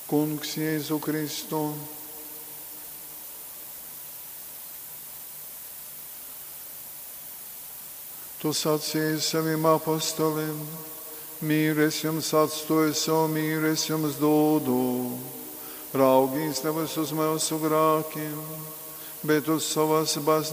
Kungs Jēzu Kristu. Tu sacīji saviem apostoliem: mīru es jums atstāju, savu mīru es jums dodu. Raugīs nevis uz mūsu grēkiem, bet uz savas baznīcas